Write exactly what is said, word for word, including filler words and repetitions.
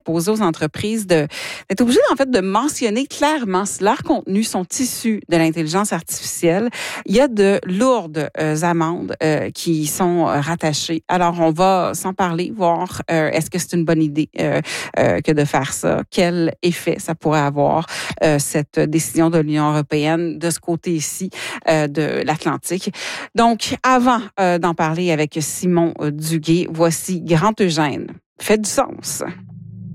imposer aux entreprises de, d'être obligées, en fait, de mentionner clairement si leurs contenus sont issus de l'intelligence artificielle. Il y a de lourdes euh, amendes euh, qui sont rattachées. Alors, on va s'en parler, voir euh, est-ce que c'est une bonne idée euh, euh, que de faire ça? Quel effet ça pourrait avoir, euh, cette décision de l'Union européenne de ce côté-ci euh, de l'Atlantique. Donc, avant euh, d'en parler avec Simon Duguay, voici Grand Eugène. Fait du sens.